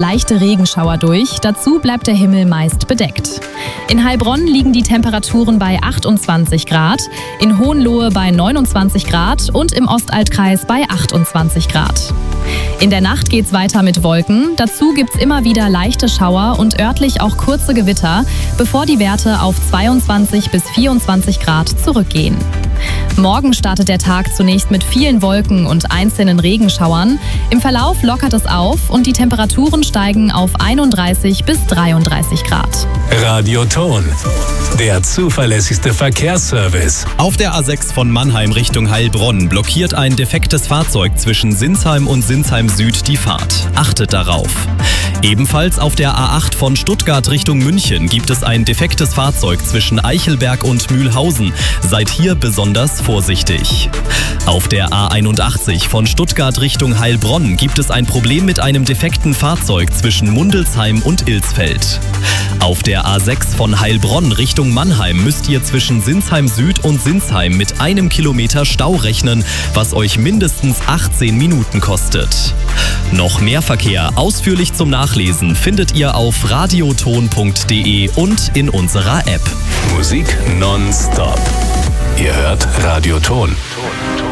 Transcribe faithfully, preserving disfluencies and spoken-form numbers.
leichte Regenschauer durch. Dazu bleibt der Himmel meist bedeckt. In Heilbronn liegen die Temperaturen bei achtundzwanzig Grad, in Hohenlohe bei neunundzwanzig Grad und im Ostaltkreis bei achtundzwanzig Grad. In der Nacht geht's weiter mit Wolken. Dazu gibt's immer wieder leichte Schauer und örtlich auch kurze Gewitter, bevor die Werte auf zweiundzwanzig bis vierundzwanzig Grad zurückgehen. Morgen startet der Tag zunächst mit vielen Wolken und einzelnen Regenschauern. Im Verlauf lockert es auf und die Temperaturen steigen auf einunddreißig bis dreiunddreißig Grad. Radioton, der zuverlässigste Verkehrsservice. Auf der A sechs von Mannheim Richtung Heilbronn blockiert ein defektes Fahrzeug zwischen Sinsheim und Sinsheim Süd die Fahrt. Achtet darauf. Ebenfalls auf der A acht von Stuttgart Richtung München gibt es ein defektes Fahrzeug zwischen Eichelberg und Mühlhausen. Seid hier besonders vorsichtig. Auf der A einundachtzig von Stuttgart Richtung Heilbronn gibt es ein Problem mit einem defekten Fahrzeug zwischen Mundelsheim und Ilsfeld. Auf der A sechs von Heilbronn Richtung Mannheim müsst ihr zwischen Sinsheim Süd und Sinsheim mit einem Kilometer Stau rechnen, was euch mindestens achtzehn Minuten kostet. Noch mehr Verkehr ausführlich zum Nachlesen findet ihr auf radioton punkt de und in unserer App. Musik nonstop. Ihr hört Radioton.